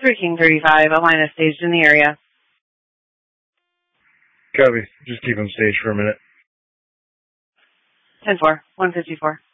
3 King 35, Atlanta staged in the area. Copy. Just keep him staged for a minute. 10-4, 154.